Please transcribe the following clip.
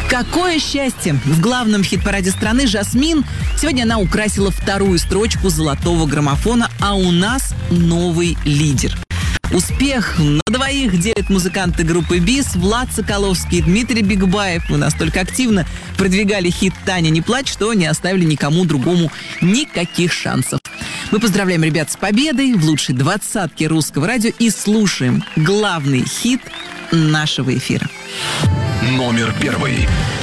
Какое счастье! В главном хит-параде страны «Жасмин» сегодня она украсила вторую строчку золотого граммофона, а у нас новый лидер. Успех на двоих делят музыканты группы БИС Влад Соколовский и Дмитрий Бигбаев. Мы настолько активно продвигали хит «Таня, не плачь», что не оставили никому другому никаких шансов. Мы поздравляем ребят с победой в лучшей двадцатке русского радио и слушаем главный хит нашего эфира. Номер 1.